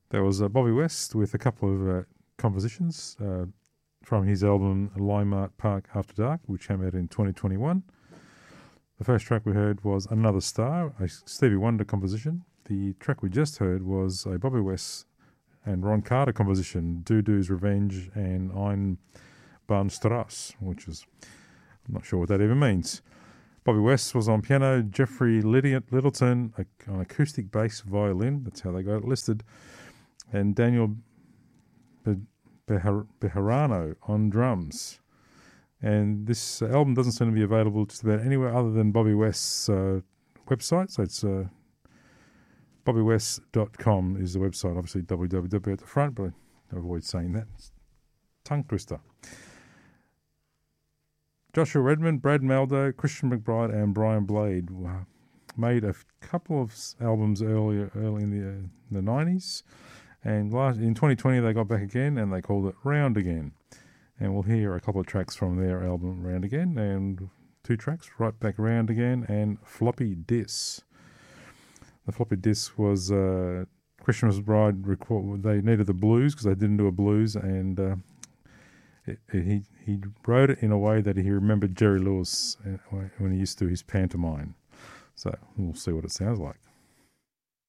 There was Bobby West with a couple of compositions from his album Limart Park After Dark, which came out in 2021. The first track we heard was Another Star, a Stevie Wonder composition. The track we just heard was a Bobby West and Ron Carter composition, Dudu's Revenge and Ein Bahnstrasse, which is, I'm not sure what that even means. Bobby West was on piano, Jeffrey Littleton on acoustic bass violin, that's how they got it listed, and Daniel Bejarano on drums. And this album doesn't seem to be available just about anywhere other than Bobby West's website, so it's bobbywest.com is the website, obviously www at the front, but I avoid saying that. It's tongue twister. Joshua Redman, Brad Maldo, Christian McBride and Brian Blade made a couple of albums early in the 90s, and in 2020 they got back again and they called it Round Again. And we'll hear a couple of tracks from their album Round Again, and 2 tracks, Right Back Round Again and Floppy Disk. The floppy disk was Christian McBride. They needed the blues because they didn't do a blues, and he wrote it in a way that he remembered Jerry Lewis when he used to do his pantomime. So we'll see what it sounds like.